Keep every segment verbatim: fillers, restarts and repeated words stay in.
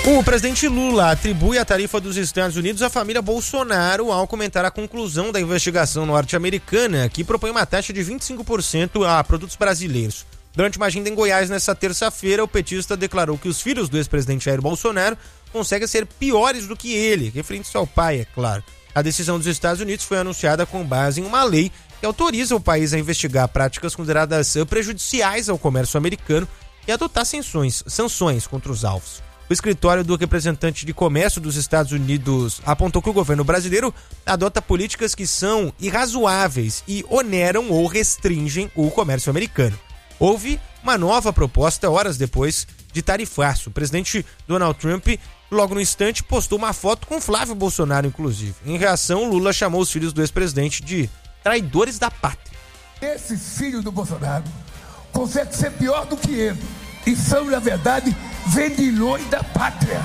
O presidente Lula atribui a tarifa dos Estados Unidos à família Bolsonaro ao comentar a conclusão da investigação norte-americana que propõe uma taxa de vinte e cinco por cento a produtos brasileiros. Durante uma agenda em Goiás nesta terça-feira, o petista declarou que os filhos do ex-presidente Jair Bolsonaro conseguem ser piores do que ele, referindo-se ao pai, é claro. A decisão dos Estados Unidos foi anunciada com base em uma lei que autoriza o país a investigar práticas consideradas prejudiciais ao comércio americano e adotar sanções, sanções contra os alvos. O escritório do representante de comércio dos Estados Unidos apontou que o governo brasileiro adota políticas que são irrazoáveis e oneram ou restringem o comércio americano. Houve uma nova proposta horas depois de tarifaço. O presidente Donald Trump, logo no instante, postou uma foto com Flávio Bolsonaro, inclusive. Em reação, Lula chamou os filhos do ex-presidente de traidores da pátria. Esses filhos do Bolsonaro conseguem ser pior do que ele e são, na verdade, vendilhões da pátria.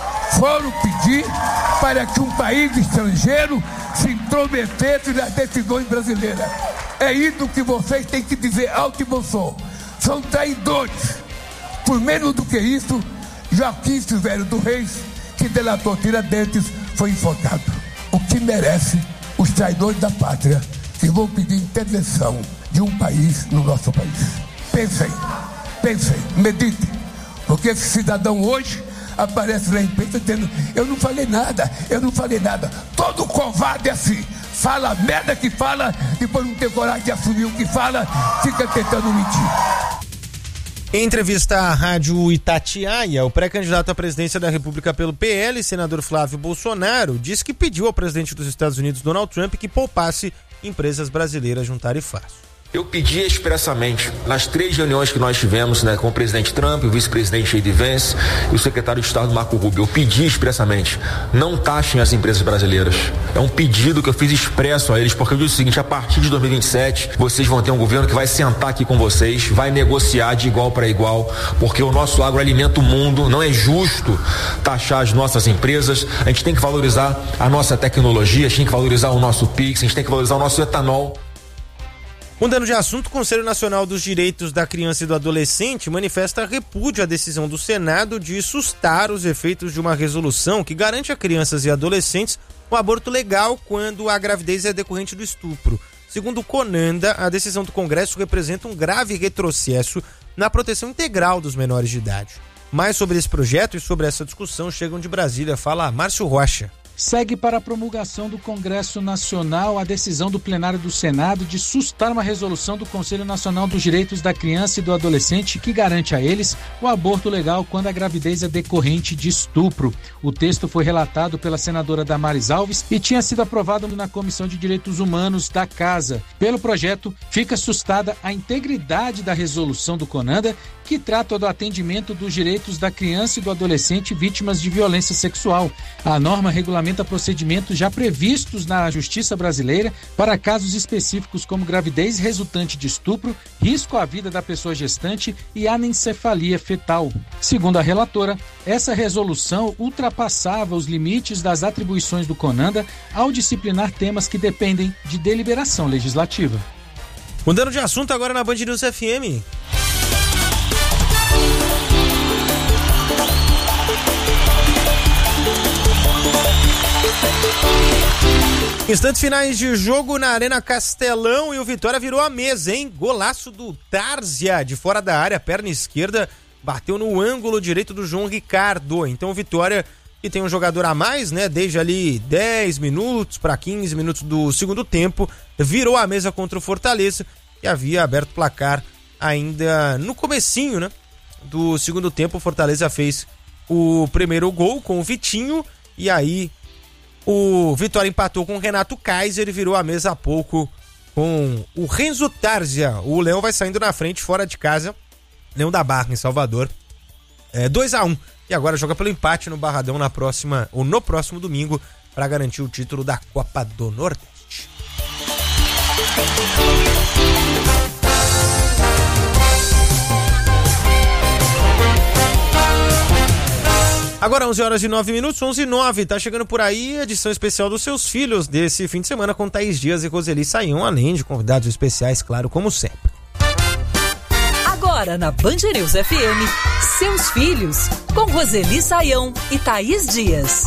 Foram pedir para que um país estrangeiro se intrometesse nas decisões brasileiras. É isso que vocês têm que dizer alto e bom som. São traidores. Por menos do que isso, Joaquim Silvério do Reis, que delatou Tiradentes, foi enforcado. O que merece os traidores da pátria que vão pedir intervenção de um país no nosso país. Pensem, pensem, meditem. Porque esse cidadão hoje aparece na imprensa dizendo: eu não falei nada, eu não falei nada. Todo covarde é assim. Fala a merda que fala, depois não tem coragem de assumir o que fala, fica tentando mentir. Em entrevista à Rádio Itatiaia, o pré-candidato à presidência da República pelo P L, senador Flávio Bolsonaro, disse que pediu ao presidente dos Estados Unidos, Donald Trump, que poupasse empresas brasileiras de um tarifaço. Eu pedi expressamente, nas três reuniões que nós tivemos, né, com o presidente Trump, o vice-presidente J D Vance e o secretário de Estado Marco Rubio, eu pedi expressamente, não taxem as empresas brasileiras. É um pedido que eu fiz expresso a eles, porque eu disse o seguinte: a partir de dois mil e vinte e sete, vocês vão ter um governo que vai sentar aqui com vocês, vai negociar de igual para igual, porque o nosso agro alimenta o mundo, não é justo taxar as nossas empresas, a gente tem que valorizar a nossa tecnologia, a gente tem que valorizar o nosso Pix, a gente tem que valorizar o nosso etanol. Mudando de assunto, o Conselho Nacional dos Direitos da Criança e do Adolescente manifesta repúdio à decisão do Senado de sustar os efeitos de uma resolução que garante a crianças e adolescentes o aborto legal quando a gravidez é decorrente do estupro. Segundo o CONANDA, a decisão do Congresso representa um grave retrocesso na proteção integral dos menores de idade. Mais sobre esse projeto e sobre essa discussão chegam de Brasília. Fala Márcio Rocha. Segue para a promulgação do Congresso Nacional a decisão do plenário do Senado de sustar uma resolução do Conselho Nacional dos Direitos da Criança e do Adolescente que garante a eles o aborto legal quando a gravidez é decorrente de estupro. O texto foi relatado pela senadora Damares Alves e tinha sido aprovado na Comissão de Direitos Humanos da Casa. Pelo projeto, fica sustada a integridade da resolução do CONANDA, que trata do atendimento dos direitos da criança e do adolescente vítimas de violência sexual. A norma regulamenta procedimentos já previstos na Justiça brasileira para casos específicos como gravidez resultante de estupro, risco à vida da pessoa gestante e anencefalia fetal. Segundo a relatora, essa resolução ultrapassava os limites das atribuições do CONANDA ao disciplinar temas que dependem de deliberação legislativa. Mudando de assunto agora na Band News F M. Instantes finais de jogo na Arena Castelão e o Vitória virou a mesa, hein? Golaço do Tárzia de fora da área, perna esquerda, bateu no ângulo direito do João Ricardo. Então o Vitória, que tem um jogador a mais, né? Desde ali dez minutos para quinze minutos do segundo tempo, virou a mesa contra o Fortaleza e havia aberto o placar ainda no comecinho, né? Do segundo tempo. O Fortaleza fez o primeiro gol com o Vitinho e aí o Vitória empatou com o Renato Kaiser e virou a mesa há pouco com o Renzo Tárzia. O Leão vai saindo na frente, fora de casa. Leão da Barra, em Salvador. É dois a um. E agora joga pelo empate no Barradão na próxima, ou no próximo domingo, para garantir o título da Copa do Nordeste. Agora onze horas e nove minutos, onze e nove, tá chegando por aí a edição especial dos Seus Filhos desse fim de semana com Thaís Dias e Roseli Saião, além de convidados especiais, claro, como sempre. Agora Agora na Band News F M, Seus Filhos, com Roseli Saião e Thaís Dias.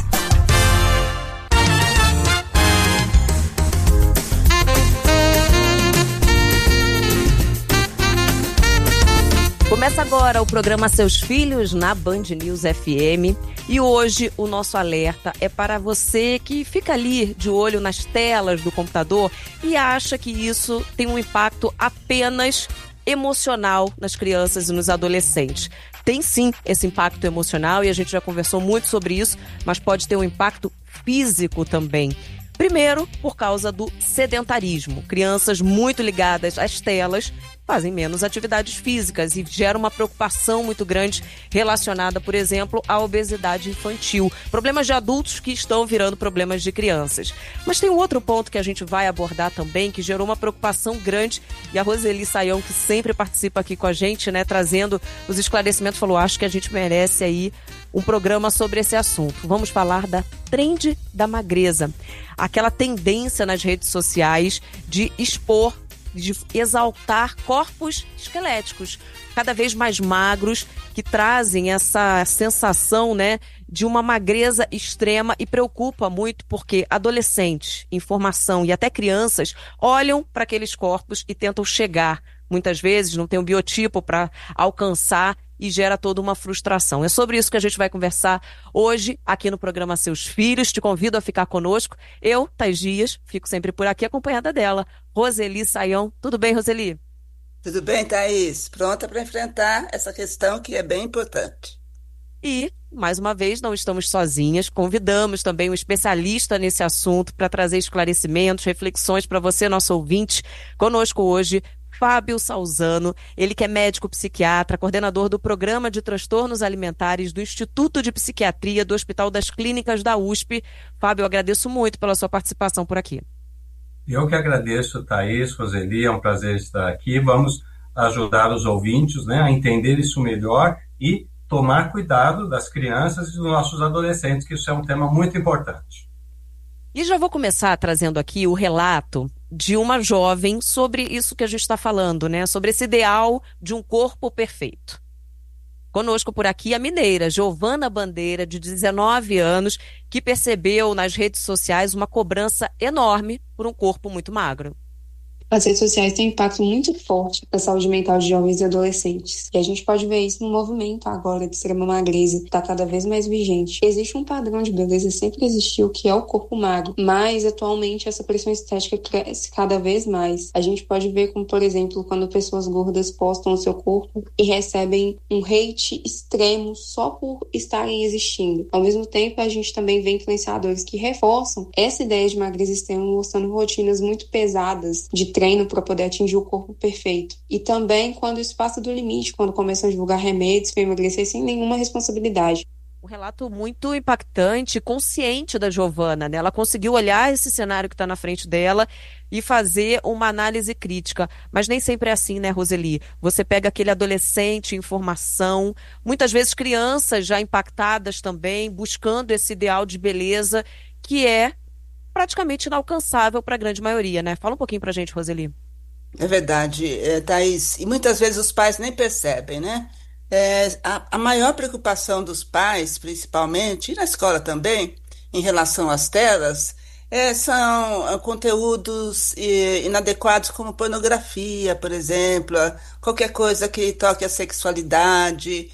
Começa agora o programa Seus Filhos na Band News F M e hoje o nosso alerta é para você que fica ali de olho nas telas do computador e acha que isso tem um impacto apenas emocional nas crianças e nos adolescentes. Tem sim esse impacto emocional e a gente já conversou muito sobre isso, mas pode ter um impacto físico também. Primeiro, por causa do sedentarismo. Crianças muito ligadas às telas fazem menos atividades físicas e gera uma preocupação muito grande relacionada, por exemplo, à obesidade infantil. Problemas de adultos que estão virando problemas de crianças. Mas tem um outro ponto que a gente vai abordar também, que gerou uma preocupação grande, e a Roseli Saião, que sempre participa aqui com a gente, né, trazendo os esclarecimentos, falou, acho que a gente merece aí um programa sobre esse assunto. Vamos falar da trend da magreza. Aquela tendência nas redes sociais de expor, de exaltar corpos esqueléticos, cada vez mais magros, que trazem essa sensação, né, de uma magreza extrema e preocupa muito porque adolescentes, em formação e até crianças olham para aqueles corpos e tentam chegar. Muitas vezes não tem um biotipo para alcançar e gera toda uma frustração. É sobre isso que a gente vai conversar hoje aqui no programa Seus Filhos. Te convido a ficar conosco. Eu, Thaís Dias, fico sempre por aqui acompanhada dela, Roseli Saião. Tudo bem, Roseli? Tudo bem, Thaís. Pronta para enfrentar essa questão que é bem importante. E, mais uma vez, não estamos sozinhas. Convidamos também um especialista nesse assunto para trazer esclarecimentos, reflexões para você, nosso ouvinte. Conosco hoje, Fábio Salzano, ele que é médico psiquiatra, coordenador do Programa de Transtornos Alimentares do Instituto de Psiquiatria do Hospital das Clínicas da U S P. Fábio, eu agradeço muito pela sua participação por aqui. Eu que agradeço, Thaís, Roseli, é um prazer estar aqui. Vamos ajudar os ouvintes, né, a entender isso melhor e tomar cuidado das crianças e dos nossos adolescentes, que isso é um tema muito importante. E já vou começar trazendo aqui o relato de uma jovem sobre isso que a gente está falando, né? Sobre esse ideal de um corpo perfeito. Conosco por aqui a mineira Giovana Bandeira, de dezenove anos, que percebeu nas redes sociais uma cobrança enorme por um corpo muito magro. As redes sociais têm um impacto muito forte na saúde mental de jovens e adolescentes. E a gente pode ver isso no movimento agora de extrema magreza, que está cada vez mais vigente. Existe um padrão de beleza, sempre existiu, que é o corpo magro, mas atualmente essa pressão estética cresce cada vez mais. A gente pode ver como, por exemplo, quando pessoas gordas postam o seu corpo e recebem um hate extremo só por estarem existindo. Ao mesmo tempo, a gente também vê influenciadores que reforçam essa ideia de magreza extrema, mostrando rotinas muito pesadas de treino para poder atingir o corpo perfeito. E também quando isso passa do limite, quando começam a divulgar remédios para emagrecer sem nenhuma responsabilidade. Um relato muito impactante, consciente da Giovana, né? Ela conseguiu olhar esse cenário que está na frente dela e fazer uma análise crítica. Mas nem sempre é assim, né, Roseli? Você pega aquele adolescente em formação, muitas vezes crianças já impactadas também, buscando esse ideal de beleza que é praticamente inalcançável para a grande maioria, né? Fala um pouquinho para a gente, Roseli. É verdade, é, Thaís. E muitas vezes os pais nem percebem, né? É, a, a maior preocupação dos pais, principalmente, e na escola também, em relação às telas, é, são conteúdos inadequados como pornografia, por exemplo, qualquer coisa que toque a sexualidade,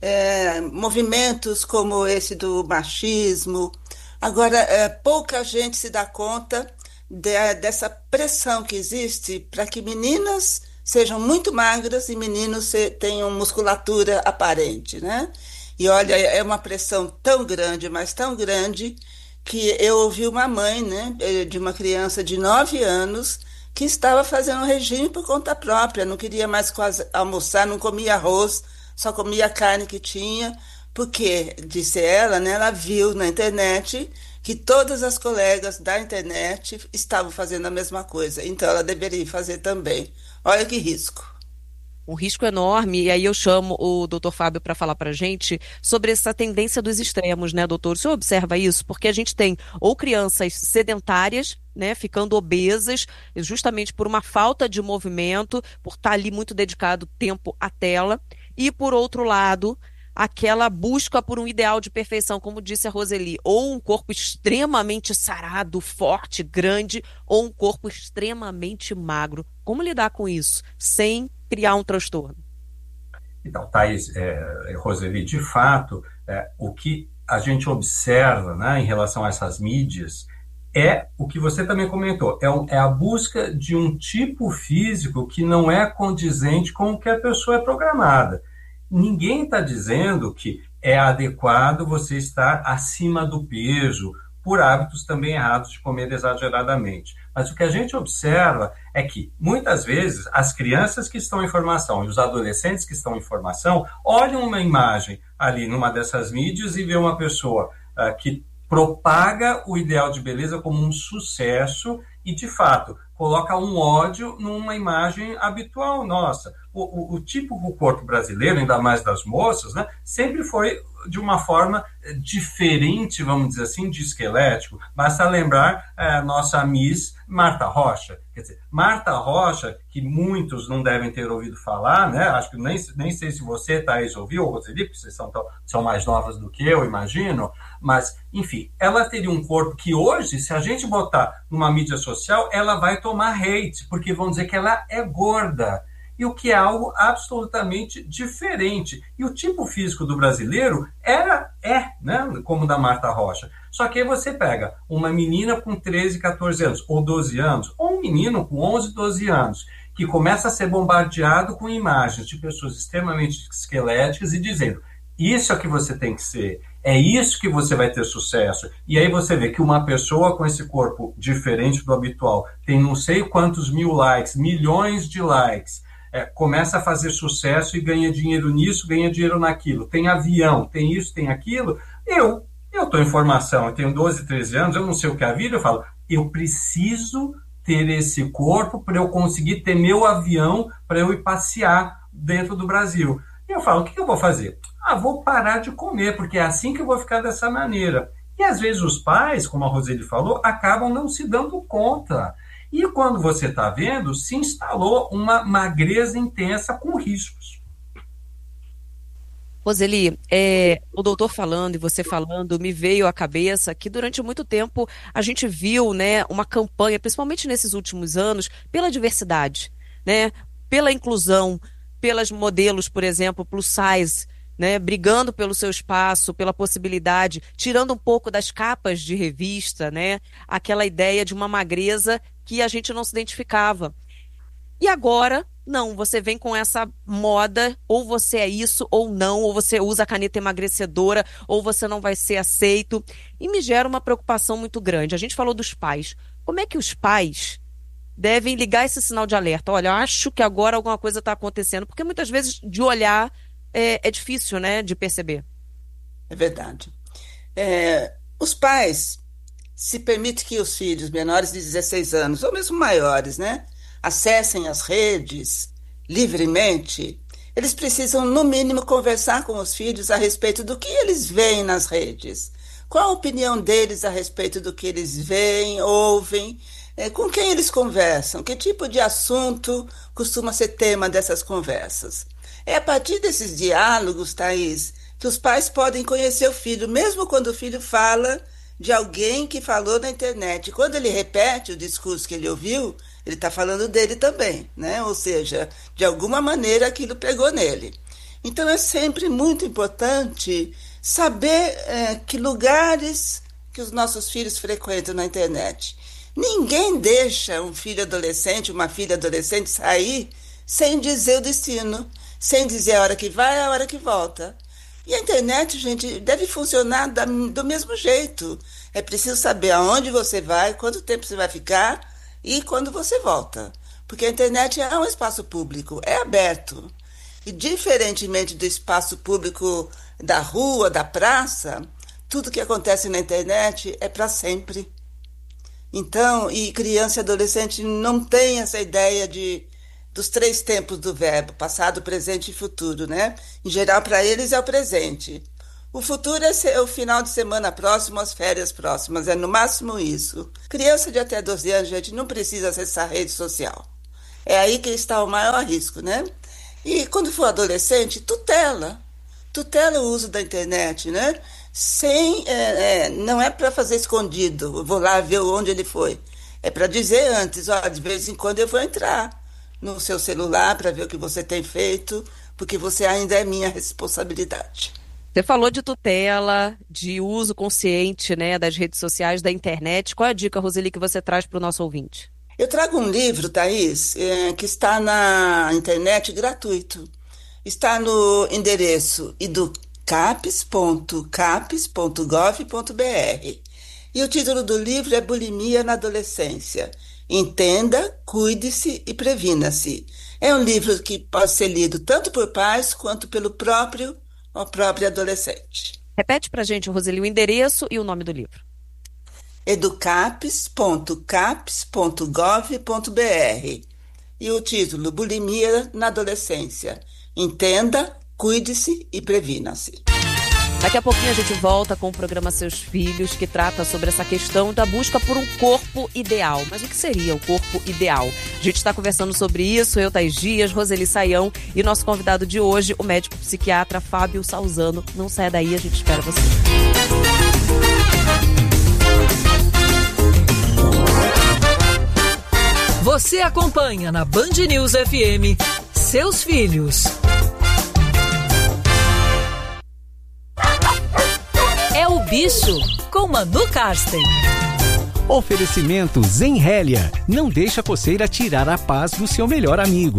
é, movimentos como esse do machismo. Agora, é, pouca gente se dá conta de, dessa pressão que existe para que meninas sejam muito magras e meninos se, tenham musculatura aparente, né? E olha, é uma pressão tão grande, mas tão grande, que eu ouvi uma mãe, né, de uma criança de nove anos que estava fazendo um regime por conta própria, não queria mais quase almoçar, não comia arroz, só comia a carne que tinha, porque, disse ela, né, ela viu na internet que todas as colegas da internet estavam fazendo a mesma coisa, então ela deveria fazer também. Olha que risco. um risco enorme, e aí eu chamo o doutor Fábio para falar para a gente sobre essa tendência dos extremos, né, doutor? O senhor observa isso? Porque a gente tem ou crianças sedentárias, né, ficando obesas, justamente por uma falta de movimento, por estar ali muito dedicado tempo à tela, e por outro lado, aquela busca por um ideal de perfeição, como disse a Roseli, ou um corpo extremamente sarado, forte, grande, ou um corpo extremamente magro. Como lidar com isso, sem criar um transtorno? Então, Thaís, é, Roseli, de fato, é, o que a gente observa, né, em relação a essas mídias é o que você também comentou, é, um, é a busca de um tipo físico que não é condizente com o que a pessoa é programada. Ninguém está dizendo que é adequado você estar acima do peso, por hábitos também errados de comer exageradamente. Mas o que a gente observa é que, muitas vezes, as crianças que estão em formação e os adolescentes que estão em formação olham uma imagem ali numa dessas mídias e vê uma pessoa uh, que propaga o ideal de beleza como um sucesso e, de fato, coloca um ódio numa imagem habitual nossa. O, o, o típico corpo brasileiro, ainda mais das moças, né, sempre foi de uma forma diferente, vamos dizer assim, de esquelético. Basta lembrar a é, nossa Miss Marta Rocha. Quer dizer, Marta Rocha, que muitos não devem ter ouvido falar, né? Acho que nem, nem sei se você, Thaís, ouviu, ou Roseli, porque vocês são, tão, são mais novas do que eu, imagino, mas, enfim, ela teria um corpo que hoje, se a gente botar numa mídia social, ela vai tomar hate, porque vão dizer que ela é gorda. E o que é algo absolutamente diferente. E o tipo físico do brasileiro era, é, né, como o da Marta Rocha. Só que aí você pega uma menina com treze, quatorze anos, ou doze anos, ou um menino com onze, doze anos, que começa a ser bombardeado com imagens de pessoas extremamente esqueléticas e dizendo, isso é o que você tem que ser, é isso que você vai ter sucesso. E aí você vê que uma pessoa com esse corpo diferente do habitual tem não sei quantos mil likes, milhões de likes, É, começa a fazer sucesso e ganha dinheiro nisso, ganha dinheiro naquilo. Tem avião, tem isso, tem aquilo. Eu, eu estou em formação, eu tenho doze, treze anos, eu não sei o que é a vida, eu falo, eu preciso ter esse corpo para eu conseguir ter meu avião, para eu ir passear dentro do Brasil. E eu falo, o que eu vou fazer? Ah, vou parar de comer, porque é assim que eu vou ficar dessa maneira. E às vezes os pais, como a Roseli falou, acabam não se dando conta. E quando você está vendo, se instalou uma magreza intensa com riscos. Roseli, é, o doutor falando e você falando, me veio à cabeça que durante muito tempo a gente viu, né, uma campanha, principalmente nesses últimos anos, pela diversidade, né, pela inclusão, pelas modelos, por exemplo, plus size, né, brigando pelo seu espaço, pela possibilidade, tirando um pouco das capas de revista, né, aquela ideia de uma magreza que a gente não se identificava. E agora, não, você vem com essa moda, ou você é isso ou não, ou você usa a caneta emagrecedora, ou você não vai ser aceito, e me gera uma preocupação muito grande. A gente falou dos pais. Como é que os pais devem ligar esse sinal de alerta? Olha, eu acho que agora alguma coisa está acontecendo, porque muitas vezes de olhar é, é difícil, né, de perceber. É verdade. É, os pais, se permite que os filhos menores de dezesseis anos, ou mesmo maiores, né, acessem as redes livremente, eles precisam, no mínimo, conversar com os filhos a respeito do que eles veem nas redes. Qual a opinião deles a respeito do que eles veem, ouvem, é, com quem eles conversam, que tipo de assunto costuma ser tema dessas conversas. É a partir desses diálogos, Thaís, que os pais podem conhecer o filho, mesmo quando o filho fala de alguém que falou na internet. Quando ele repete o discurso que ele ouviu, ele está falando dele também, né? Ou seja, de alguma maneira aquilo pegou nele. Então é sempre muito importante saber é, que lugares que os nossos filhos frequentam na internet. Ninguém deixa um filho adolescente, uma filha adolescente sair sem dizer o destino, sem dizer a hora que vai e a hora que volta. E a internet, gente, deve funcionar da, do mesmo jeito. É preciso saber aonde você vai, quanto tempo você vai ficar e quando você volta. Porque a internet é um espaço público, é aberto. E diferentemente do espaço público da rua, da praça, tudo que acontece na internet é para sempre. Então, e criança e adolescente não tem essa ideia de dos três tempos do verbo, passado, presente e futuro, né? Em geral, para eles é o presente. O futuro é o final de semana próximo, as férias próximas, é no máximo isso. Criança de até doze anos, gente, não precisa acessar rede social. É aí que está o maior risco, né? E quando for adolescente, tutela. Tutela o uso da internet, né? Sem, é, é, não é para fazer escondido, eu vou lá ver onde ele foi. É para dizer antes, ó, de vez em quando eu vou entrar no seu celular para ver o que você tem feito, porque você ainda é minha responsabilidade. Você falou de tutela, de uso consciente, né, das redes sociais, da internet. Qual é a dica, Roseli, que você traz para o nosso ouvinte? Eu trago um livro, Thaís, é, que está na internet gratuito. Está no endereço educapes ponto capes ponto gov ponto br. E o título do livro é Bulimia na Adolescência. Entenda, cuide-se e previna-se. É um livro que pode ser lido tanto por pais quanto pelo próprio ou própria adolescente. Repete pra gente, Roseli, o endereço e o nome do livro. educapes ponto capes ponto gov ponto br. E o título, Bulimia na Adolescência. Entenda, cuide-se e previna-se. Daqui a pouquinho a gente volta com o programa Seus Filhos, que trata sobre essa questão da busca por um corpo ideal. Mas o que seria o corpo ideal? A gente está conversando sobre isso, eu, Thaís Dias, Roseli Saião e nosso convidado de hoje, o médico psiquiatra Fábio Salzano. Não saia daí, a gente espera você. Você acompanha na Band News F M Seus Filhos. É o Bicho, com Manu Karsten. Oferecimento Zenrélia. Não deixa a coceira tirar a paz do seu melhor amigo.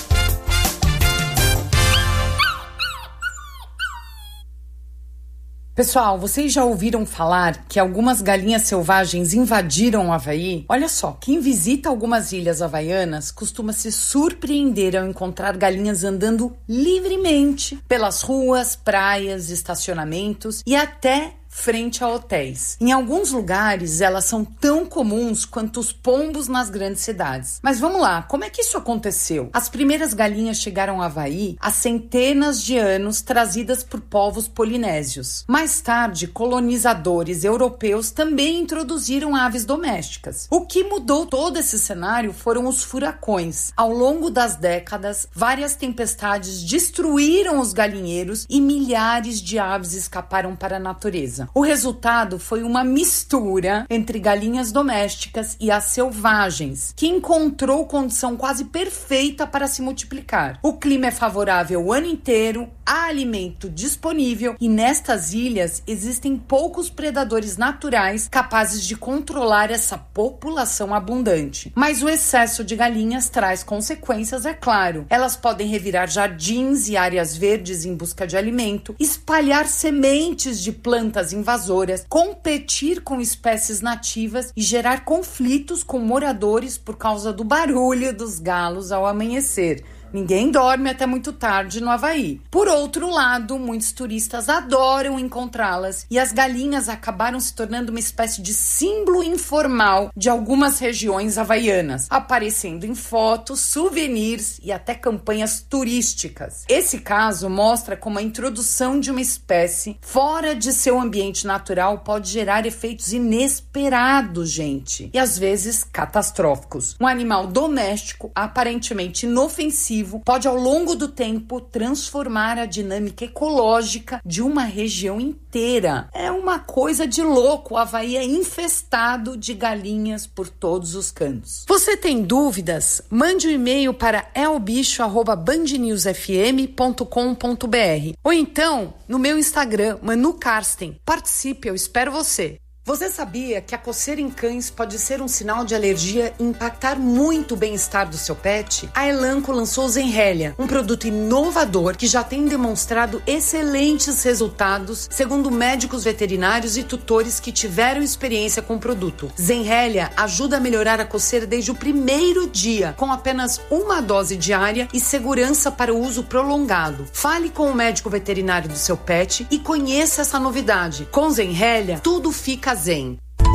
Pessoal, vocês já ouviram falar que algumas galinhas selvagens invadiram o Havaí? Olha só, quem visita algumas ilhas havaianas costuma se surpreender ao encontrar galinhas andando livremente pelas ruas, praias, estacionamentos e até frente a hotéis. Em alguns lugares, elas são tão comuns quanto os pombos nas grandes cidades. Mas vamos lá, como é que isso aconteceu? As primeiras galinhas chegaram ao Havaí há centenas de anos, trazidas por povos polinésios. Mais tarde, colonizadores europeus também introduziram aves domésticas. O que mudou todo esse cenário foram os furacões. Ao longo das décadas, várias tempestades destruíram os galinheiros e milhares de aves escaparam para a natureza. O resultado foi uma mistura entre galinhas domésticas e as selvagens, que encontrou condição quase perfeita para se multiplicar. O clima é favorável o ano inteiro, há alimento disponível e nestas ilhas existem poucos predadores naturais capazes de controlar essa população abundante. Mas o excesso de galinhas traz consequências, é claro. Elas podem revirar jardins e áreas verdes em busca de alimento, espalhar sementes de plantas invasoras, competir com espécies nativas e gerar conflitos com moradores por causa do barulho dos galos ao amanhecer. Ninguém dorme até muito tarde no Havaí. Por outro lado, muitos turistas adoram encontrá-las e as galinhas acabaram se tornando uma espécie de símbolo informal de algumas regiões havaianas, aparecendo em fotos, souvenirs e até campanhas turísticas. Esse caso mostra como a introdução de uma espécie fora de seu ambiente natural pode gerar efeitos inesperados, gente, e às vezes catastróficos. Um animal doméstico, aparentemente inofensivo, pode ao longo do tempo transformar a dinâmica ecológica de uma região inteira. É uma coisa de louco. O Havaí é infestado de galinhas por todos os cantos. Você tem dúvidas? Mande um e-mail para elbicho arroba band news f m ponto com ponto b r ou então no meu Instagram, Manu Karsten. Participe, eu espero você. Você sabia que a coceira em cães pode ser um sinal de alergia e impactar muito o bem-estar do seu pet? A Elanco lançou o Zenrélia, um produto inovador que já tem demonstrado excelentes resultados, segundo médicos veterinários e tutores que tiveram experiência com o produto. Zenrélia ajuda a melhorar a coceira desde o primeiro dia, com apenas uma dose diária e segurança para o uso prolongado. Fale com o médico veterinário do seu pet e conheça essa novidade. Com Zenrélia, tudo fica zen.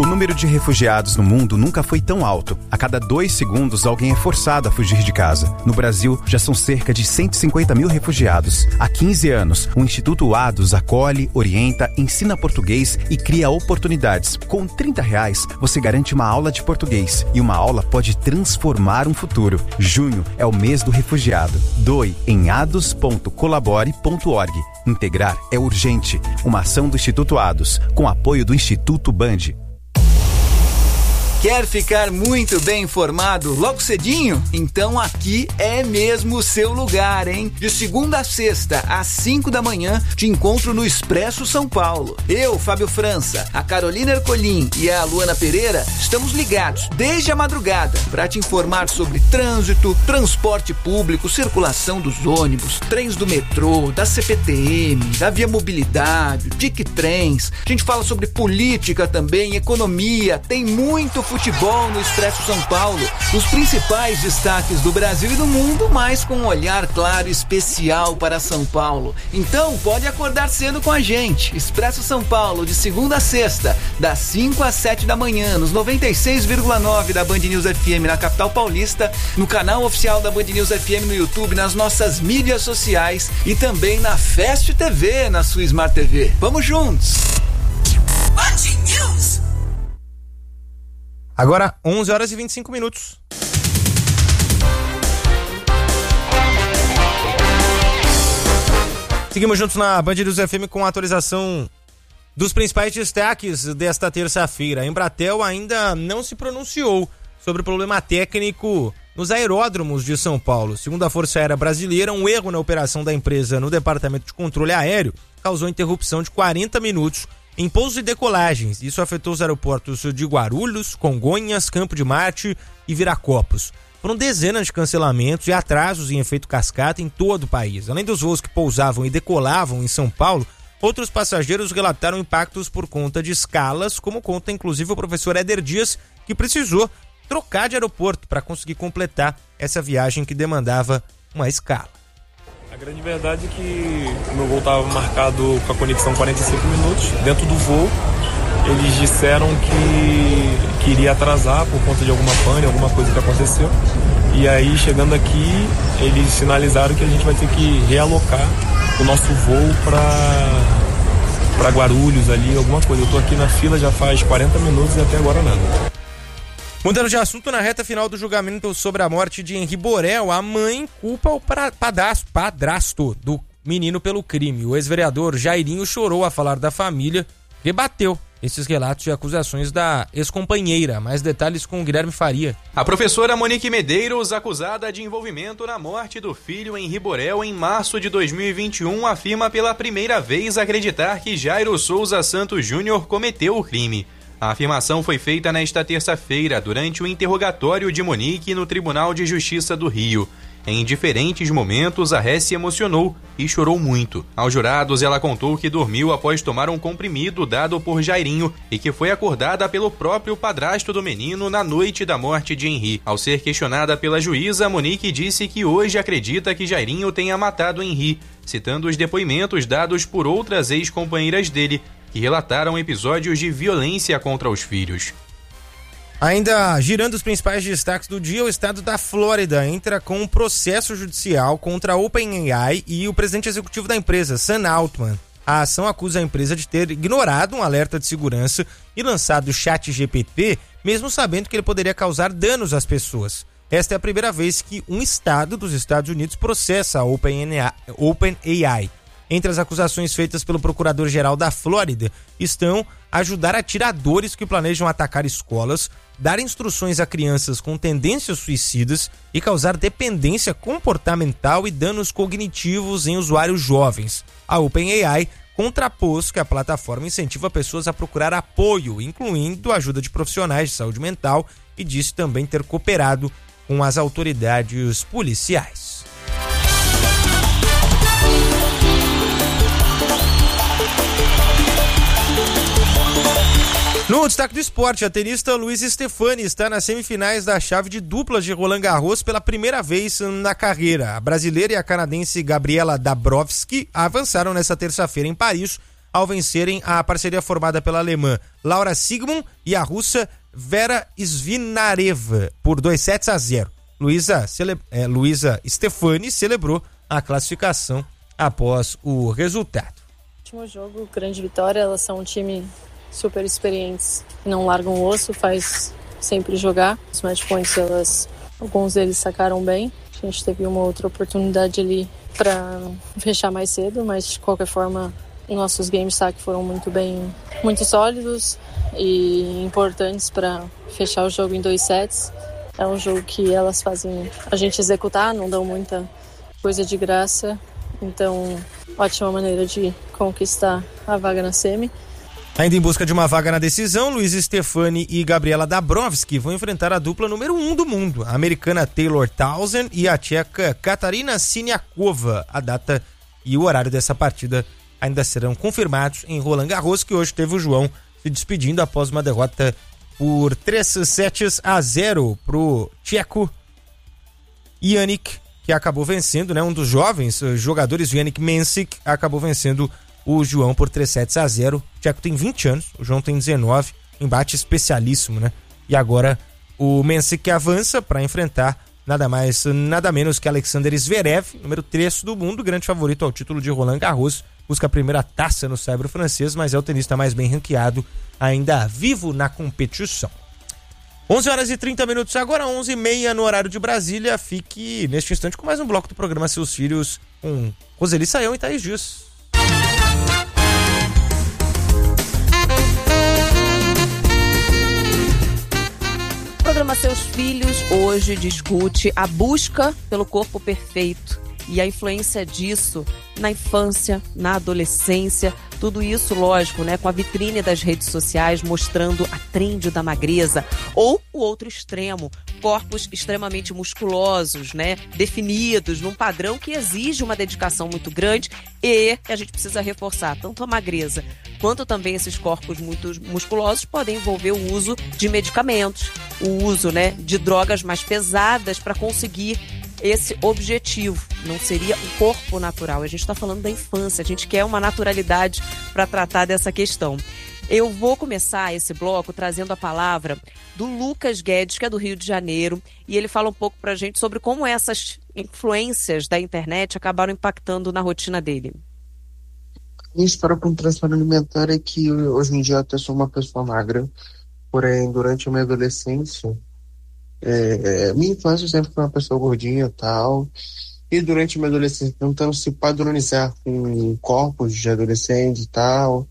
O número de refugiados no mundo nunca foi tão alto. A cada dois segundos, alguém é forçado a fugir de casa. No Brasil, já são cerca de cento e cinquenta mil refugiados. Há quinze anos, o Instituto Ados acolhe, orienta, ensina português e cria oportunidades. Com trinta reais, você garante uma aula de português. E uma aula pode transformar um futuro. Junho é o mês do refugiado. Doe em ados ponto colabore ponto org. Integrar é urgente. Uma ação do Instituto Ados, com apoio do Instituto Band. Quer ficar muito bem informado logo cedinho? Então aqui é mesmo o seu lugar, hein? De segunda a sexta, às cinco da manhã, te encontro no Expresso São Paulo. Eu, Fábio França, a Carolina Ercolim e a Luana Pereira estamos ligados desde a madrugada para te informar sobre trânsito, transporte público, circulação dos ônibus, trens do metrô, da C P T M, da Via Mobilidade, Tic Trens. A gente fala sobre política também, economia, tem muito futebol no Expresso São Paulo, os principais destaques do Brasil e do mundo, mas com um olhar claro e especial para São Paulo. Então pode acordar cedo com a gente. Expresso São Paulo, de segunda a sexta, das cinco às sete da manhã, nos noventa e seis vírgula nove da Band News F M na capital paulista, no canal oficial da Band News F M no YouTube, nas nossas mídias sociais e também na Fast T V, na sua Smart T V. Vamos juntos! Band News. Agora, onze horas e vinte e cinco minutos. Seguimos juntos na Band News F M com a atualização dos principais destaques desta terça-feira. A Embratel ainda não se pronunciou sobre o problema técnico nos aeródromos de São Paulo. Segundo a Força Aérea Brasileira, um erro na operação da empresa no Departamento de Controle Aéreo causou interrupção de quarenta minutos em pousos e decolagens. Isso afetou os aeroportos de Guarulhos, Congonhas, Campo de Marte e Viracopos. Foram dezenas de cancelamentos e atrasos em efeito cascata em todo o país. Além dos voos que pousavam e decolavam em São Paulo, outros passageiros relataram impactos por conta de escalas, como conta inclusive o professor Éder Dias, que precisou trocar de aeroporto para conseguir completar essa viagem que demandava uma escala. A grande verdade é que o meu voo estava marcado com a conexão quarenta e cinco minutos. Dentro do voo, eles disseram que, que iria atrasar por conta de alguma pane, alguma coisa que aconteceu. E aí, chegando aqui, eles sinalizaram que a gente vai ter que realocar o nosso voo para para Guarulhos ali, alguma coisa. Eu estou aqui na fila já faz quarenta minutos e até agora nada. Mudando de assunto, na reta final do julgamento sobre a morte de Henri Borel, a mãe culpa o padrasto, padrasto do menino pelo crime. O ex-vereador Jairinho chorou a falar da família, rebateu esses relatos e acusações da ex-companheira. Mais detalhes com o Guilherme Faria. A professora Monique Medeiros, acusada de envolvimento na morte do filho Henri Borel em março de dois mil e vinte e um, afirma pela primeira vez acreditar que Jairo Souza Santos Júnior cometeu o crime. A afirmação foi feita nesta terça-feira, durante o interrogatório de Monique no Tribunal de Justiça do Rio. Em diferentes momentos, a ré se emocionou e chorou muito. Aos jurados, ela contou que dormiu após tomar um comprimido dado por Jairinho e que foi acordada pelo próprio padrasto do menino na noite da morte de Henri. Ao ser questionada pela juíza, Monique disse que hoje acredita que Jairinho tenha matado Henri, citando os depoimentos dados por outras ex-companheiras dele, que relataram episódios de violência contra os filhos. Ainda girando os principais destaques do dia, o estado da Flórida entra com um processo judicial contra a OpenAI e o presidente executivo da empresa, Sam Altman. A ação acusa a empresa de ter ignorado um alerta de segurança e lançado o ChatGPT, mesmo sabendo que ele poderia causar danos às pessoas. Esta é a primeira vez que um estado dos Estados Unidos processa a OpenAI. Entre as acusações feitas pelo procurador-geral da Flórida estão ajudar atiradores que planejam atacar escolas, dar instruções a crianças com tendências suicidas e causar dependência comportamental e danos cognitivos em usuários jovens. A OpenAI contrapôs que a plataforma incentiva pessoas a procurar apoio, incluindo ajuda de profissionais de saúde mental, e disse também ter cooperado com as autoridades policiais. No destaque do esporte, a tenista Luiz Stefani está nas semifinais da chave de duplas de Roland Garros pela primeira vez na carreira. A brasileira e a canadense Gabriela Dabrowski avançaram nesta terça-feira em Paris ao vencerem a parceria formada pela alemã Laura Sigmund e a russa Vera Svinareva por dois sets a zero. Luísa cele... é, Luísa Stefani celebrou a classificação após o resultado. Último jogo, grande vitória, elas são um time super experientes, não largam o osso, faz sempre jogar. Os match points, elas, alguns deles sacaram bem, a gente teve uma outra oportunidade ali para fechar mais cedo, mas de qualquer forma nossos game saque foram muito bem, muito sólidos e importantes para fechar o jogo em dois sets. É um jogo que elas fazem a gente executar, não dão muita coisa de graça. Então, ótima maneira de conquistar a vaga na semi. Ainda em busca de uma vaga na decisão, Luísa Stefani e Gabriela Dabrowski vão enfrentar a dupla número um do mundo, a americana Taylor Townsend e a tcheca Katarina Siniakova. A data e o horário dessa partida ainda serão confirmados em Roland Garros, que hoje teve o João se despedindo após uma derrota por três sets a zero pro tcheco Jannik, que acabou vencendo, né? Um dos jovens jogadores, Jannik Mensik, acabou vencendo o João por três sets a zero. O tcheco tem vinte anos, o João tem dezenove, embate especialíssimo, né? E agora o Mensik avança para enfrentar nada mais, nada menos que Alexander Zverev, número três do mundo, grande favorito ao título de Roland Garros. Busca a primeira taça no saibro francês, mas é o tenista mais bem ranqueado, ainda vivo na competição. onze horas e trinta minutos agora, onze e meia no horário de Brasília. Fique neste instante com mais um bloco do programa Seus Filhos, com Roseli Saião e Thaís Dias. O programa Seus Filhos hoje discute a busca pelo corpo perfeito e a influência disso na infância, na adolescência, tudo isso, lógico, né, com a vitrine das redes sociais mostrando a trend da magreza, ou o outro extremo, corpos extremamente musculosos, né, definidos num padrão que exige uma dedicação muito grande e a gente precisa reforçar, tanto a magreza quanto também esses corpos muito musculosos podem envolver o uso de medicamentos, o uso, né, de drogas mais pesadas para conseguir esse objetivo. Não seria um corpo natural. A gente está falando da infância, a gente quer uma naturalidade para tratar dessa questão. Eu vou começar esse bloco trazendo a palavra do Lucas Guedes, que é do Rio de Janeiro, e ele fala um pouco para a gente sobre como essas influências da internet acabaram impactando na rotina dele. Minha história com transtorno alimentar é que hoje em dia eu até sou uma pessoa magra, porém durante a minha adolescência, É, minha infância sempre foi uma pessoa gordinha e tal, e durante minha adolescência tentando se padronizar com corpos de adolescente e tal,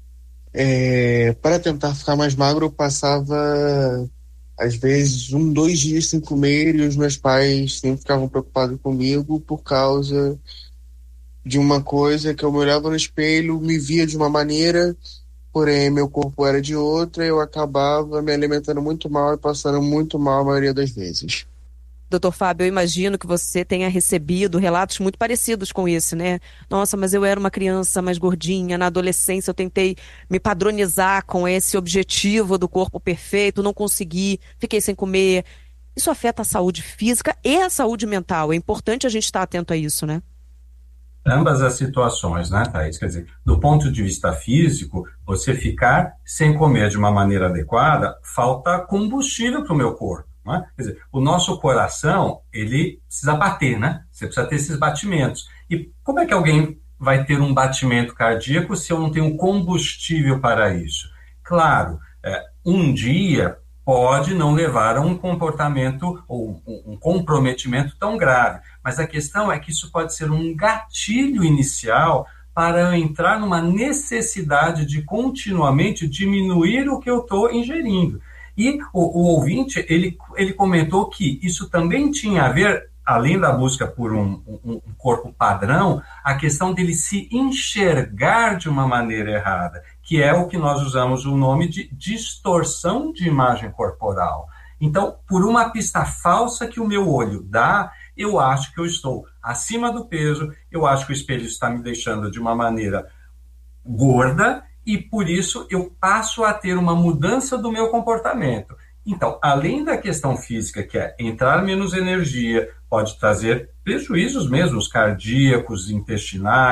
é, para tentar ficar mais magro eu passava às vezes um, dois dias sem comer e os meus pais sempre ficavam preocupados comigo por causa de uma coisa que eu me olhava no espelho, me via de uma maneira, porém meu corpo era de outra, eu acabava me alimentando muito mal e passando muito mal a maioria das vezes. Doutor Fábio, eu imagino que você tenha recebido relatos muito parecidos com esse, né? Nossa, mas eu era uma criança mais gordinha, na adolescência eu tentei me padronizar com esse objetivo do corpo perfeito, não consegui, fiquei sem comer. Isso afeta a saúde física e a saúde mental. É importante a gente estar atento a isso, né? Ambas as situações, né, Thaís? Quer dizer, do ponto de vista físico, você ficar sem comer de uma maneira adequada, falta combustível para o meu corpo, né? Quer dizer, o nosso coração, ele precisa bater, né? Você precisa ter esses batimentos. E como é que alguém vai ter um batimento cardíaco se eu não tenho combustível para isso? Claro, é, um dia pode não levar a um comportamento ou um comprometimento tão grave. Mas a questão é que isso pode ser um gatilho inicial para eu entrar numa necessidade de continuamente diminuir o que eu estou ingerindo. E o, o ouvinte, ele, ele comentou que isso também tinha a ver, além da busca por um, um, um corpo padrão, a questão dele se enxergar de uma maneira errada, que é o que nós usamos o nome de distorção de imagem corporal. Então, por uma pista falsa que o meu olho dá, eu acho que eu estou acima do peso, eu acho que o espelho está me deixando de uma maneira gorda e, por isso, eu passo a ter uma mudança do meu comportamento. Então, além da questão física, que é entrar menos energia, pode trazer prejuízos mesmo, cardíacos, intestinais,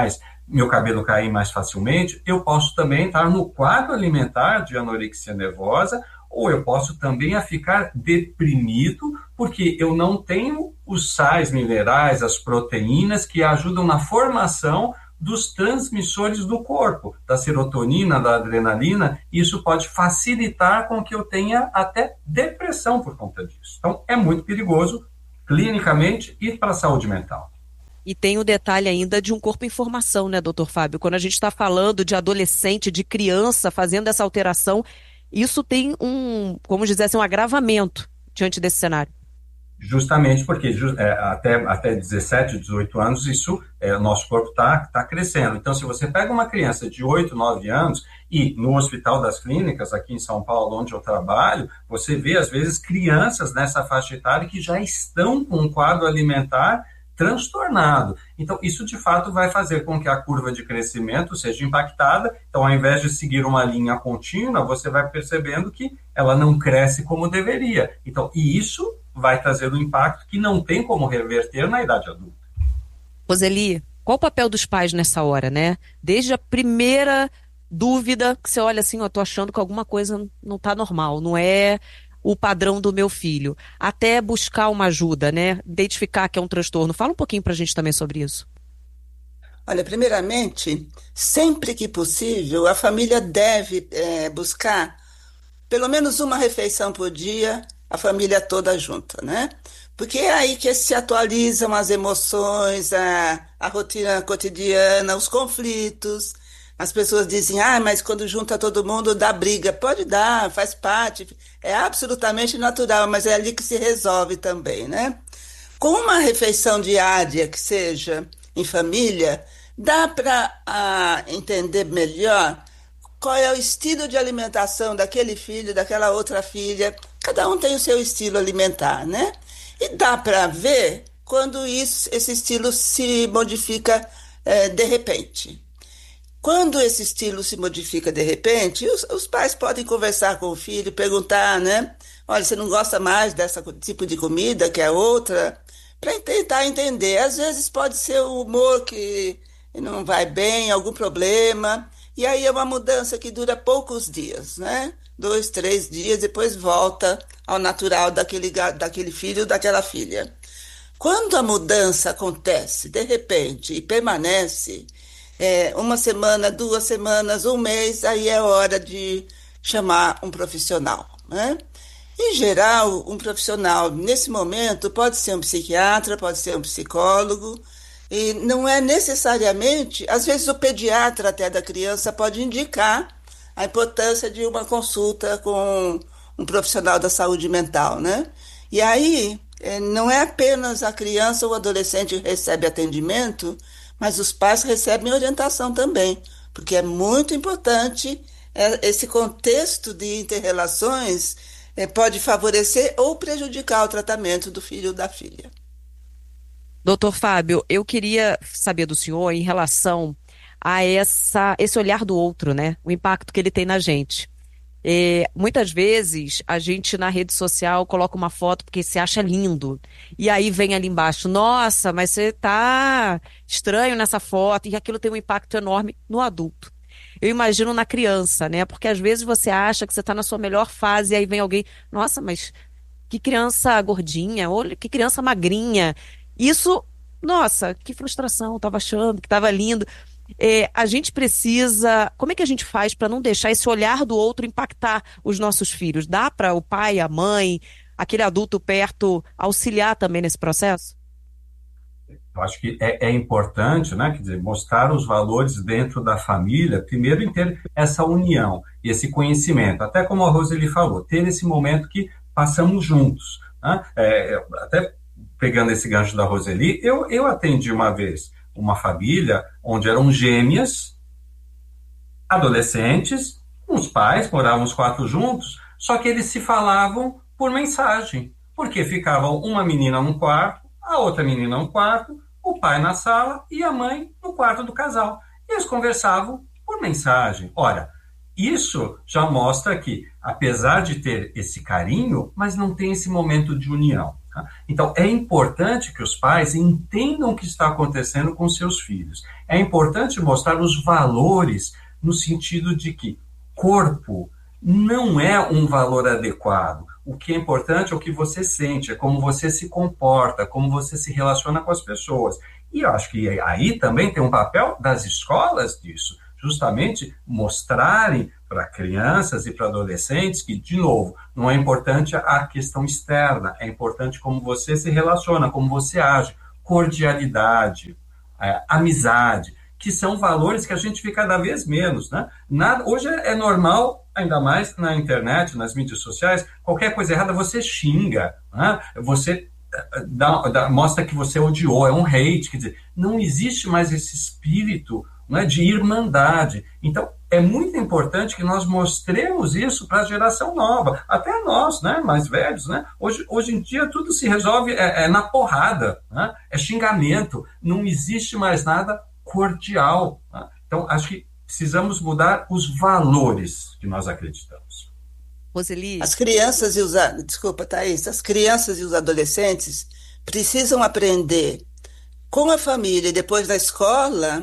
meu cabelo cair mais facilmente, eu posso também estar no quadro alimentar de anorexia nervosa, ou eu posso também a ficar deprimido, porque eu não tenho os sais minerais, as proteínas que ajudam na formação dos transmissores do corpo, da serotonina, da adrenalina. Isso pode facilitar com que eu tenha até depressão por conta disso. Então, é muito perigoso, clinicamente e para a saúde mental. E tem o detalhe ainda de um corpo em formação, né, doutor Fábio? Quando a gente está falando de adolescente, de criança fazendo essa alteração, isso tem um, como dizer assim, um agravamento diante desse cenário. Justamente porque é, até, até dezessete, dezoito anos, isso, é, o nosso corpo está tá crescendo. Então, se você pega uma criança de oito, nove anos, e no Hospital das Clínicas, aqui em São Paulo, onde eu trabalho, você vê, às vezes, crianças nessa faixa etária que já estão com um quadro alimentar transtornado. Então, isso de fato vai fazer com que a curva de crescimento seja impactada. Então, ao invés de seguir uma linha contínua, você vai percebendo que ela não cresce como deveria. Então, e isso vai trazer um impacto que não tem como reverter na idade adulta. Roseli, qual o papel dos pais nessa hora, né? Desde a primeira dúvida que você olha assim, eu tô achando que alguma coisa não tá normal, não é o padrão do meu filho, até buscar uma ajuda, né? Identificar que é um transtorno. Fala um pouquinho pra gente também sobre isso. Olha, primeiramente, sempre que possível, a família deve é, buscar pelo menos uma refeição por dia, a família toda junta, né? Porque é aí que se atualizam as emoções, a, a rotina cotidiana, os conflitos. As pessoas dizem, ah, mas quando junta todo mundo dá briga. Pode dar, faz parte, é absolutamente natural, mas é ali que se resolve também, né? Com uma refeição diária que seja em família, dá para entender melhor qual é o estilo de alimentação daquele filho, daquela outra filha. Cada um tem o seu estilo alimentar, né? E dá para ver quando isso, esse estilo se modifica é, de repente. Quando esse estilo se modifica de repente, os, os pais podem conversar com o filho, perguntar, né? Olha, você não gosta mais desse tipo de comida que é outra? Para tentar entender. Às vezes pode ser o humor que não vai bem, algum problema. E aí é uma mudança que dura poucos dias, né? Dois, três dias, depois volta ao natural daquele, daquele filho ou daquela filha. Quando a mudança acontece de repente e permanece, É, uma semana, duas semanas, um mês, aí é hora de chamar um profissional, né? Em geral, um profissional, nesse momento, pode ser um psiquiatra, pode ser um psicólogo, e não é necessariamente, às vezes o pediatra até da criança pode indicar a importância de uma consulta com um profissional da saúde mental, né? E aí, é, não é apenas a criança ou o adolescente que recebe atendimento, mas os pais recebem orientação também, porque é muito importante é, esse contexto de interrelações é, pode favorecer ou prejudicar o tratamento do filho ou da filha. Doutor Fábio, eu queria saber do senhor em relação a essa, esse olhar do outro, né? O impacto que ele tem na gente. É, muitas vezes a gente na rede social coloca uma foto porque se acha lindo e aí vem ali embaixo, nossa, mas você tá estranho nessa foto, e aquilo tem um impacto enorme no adulto. Eu imagino na criança, né? Porque às vezes você acha que você tá na sua melhor fase e aí vem alguém, nossa, mas que criança gordinha, ou que criança magrinha. Isso, nossa, que frustração, eu tava achando que tava lindo. É, a gente precisa, como é que a gente faz para não deixar esse olhar do outro impactar os nossos filhos? Dá para o pai, a mãe, aquele adulto perto auxiliar também nesse processo? Eu acho que é, é importante, né, quer dizer, mostrar os valores dentro da família, primeiro em ter essa união, esse conhecimento, até como a Roseli falou, ter esse momento que passamos juntos, né? É, até pegando esse gancho da Roseli, eu, eu atendi uma vez uma família onde eram gêmeas, adolescentes, os pais, moravam os quatro juntos, só que eles se falavam por mensagem, porque ficavam uma menina num quarto, a outra menina num quarto, o pai na sala e a mãe no quarto do casal. E eles conversavam por mensagem. Ora, isso já mostra que, apesar de ter esse carinho, mas não tem esse momento de união. Então, é importante que os pais entendam o que está acontecendo com seus filhos. É importante mostrar os valores no sentido de que corpo não é um valor adequado. O que é importante é o que você sente, é como você se comporta, como você se relaciona com as pessoas. E eu acho que aí também tem um papel das escolas disso, justamente mostrarem para crianças e para adolescentes que, de novo, não é importante a questão externa, é importante como você se relaciona, como você age, cordialidade, é, amizade, que são valores que a gente vê cada vez menos, né? Nada, hoje é normal, ainda mais na internet, nas mídias sociais, qualquer coisa errada você xinga, né? Você dá, dá, mostra que você odiou, é um hate, quer dizer, não existe mais esse espírito, né, de irmandade. Então, é muito importante que nós mostremos isso para a geração nova, até nós, né, mais velhos, né? Hoje, hoje em dia tudo se resolve é, é na porrada, né? É xingamento, não existe mais nada cordial, né? Então, acho que precisamos mudar os valores que nós acreditamos. Roseli? As crianças e os... Desculpa, Thaís. As crianças e os adolescentes precisam aprender com a família e depois na escola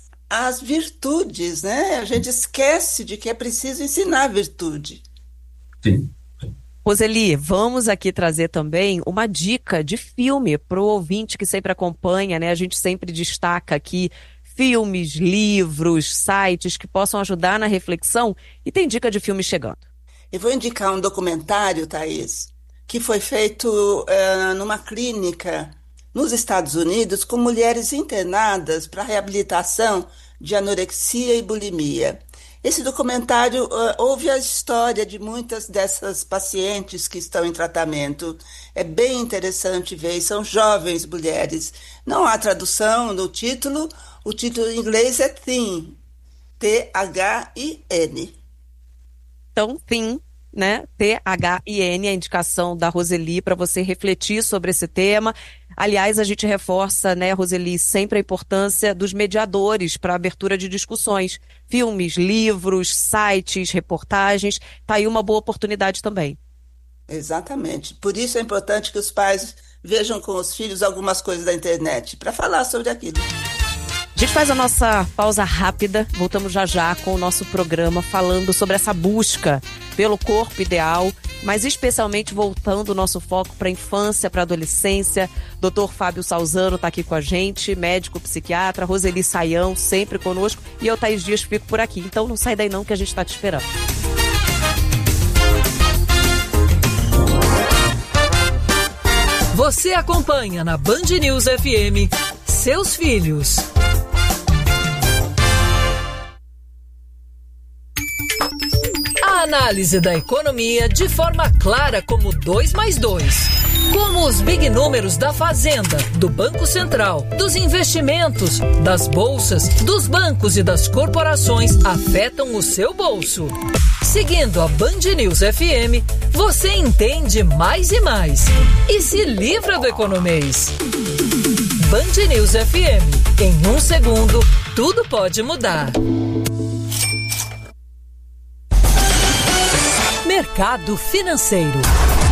as virtudes, né? A gente esquece de que é preciso ensinar a virtude. Sim. Roseli, vamos aqui trazer também uma dica de filme para o ouvinte que sempre acompanha, né? A gente sempre destaca aqui filmes, livros, sites que possam ajudar na reflexão, e tem dica de filme chegando. Eu vou indicar um documentário, Thaís, que foi feito uh, numa clínica nos Estados Unidos com mulheres internadas para reabilitação de anorexia e bulimia. Esse documentário uh, ouve a história de muitas dessas pacientes que estão em tratamento. É bem interessante ver, são jovens mulheres. Não há tradução no título, o título em inglês é Thin, T H I N. Então, Thin, né? T H I N, a indicação da Roseli para você refletir sobre esse tema. Aliás, a gente reforça, né, Roseli, sempre a importância dos mediadores para a abertura de discussões. Filmes, livros, sites, reportagens. Tá aí uma boa oportunidade também. Exatamente. Por isso é importante que os pais vejam com os filhos algumas coisas da internet para falar sobre aquilo. A gente faz a nossa pausa rápida, voltamos já já com o nosso programa falando sobre essa busca pelo corpo ideal, mas especialmente voltando o nosso foco para a infância, para a adolescência. doutor Fábio Salzano está aqui com a gente, médico psiquiatra, Roseli Saião sempre conosco, e eu, Thaís Dias, fico por aqui. Então não sai daí não que a gente está te esperando. Você acompanha na Band News F M Seus Filhos. A análise da economia de forma clara como dois mais dois. Como os big números da Fazenda, do Banco Central, dos investimentos, das bolsas, dos bancos e das corporações afetam o seu bolso. Seguindo a Band News F M, você entende mais e mais. E se livra do economês. Band News F M. Em um segundo, tudo pode mudar. Mercado Financeiro.